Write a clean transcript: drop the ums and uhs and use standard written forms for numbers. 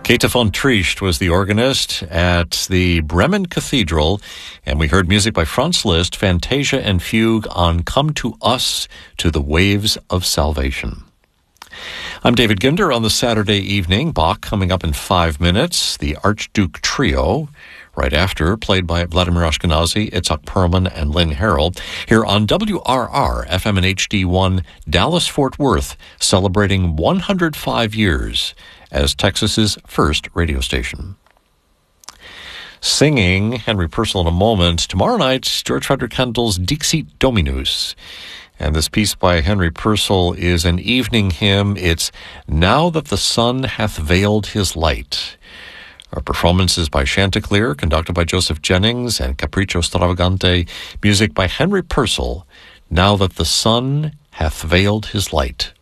Käthe von Triest was the organist at the Bremen Cathedral, and we heard music by Franz Liszt, Fantasia and Fugue on Come to Us, to the Waves of Salvation. I'm David Ginder on the Saturday evening. Bach coming up in 5 minutes. The Archduke Trio, right after, played by Vladimir Ashkenazy, Itzhak Perlman, and Lynn Harrell, here on WRR, FM and HD1, Dallas-Fort Worth, celebrating 105 years as Texas's first radio station. Singing, Henry Purcell in a moment. Tomorrow night, George Frederick Handel's Dixit Dominus. And this piece by Henry Purcell is an evening hymn. It's Now That the Sun Hath Veiled His Light. Our performance is by Chanticleer, conducted by Joseph Jennings, and Capriccio Stravagante, music by Henry Purcell, Now That the Sun Hath Veiled His Light.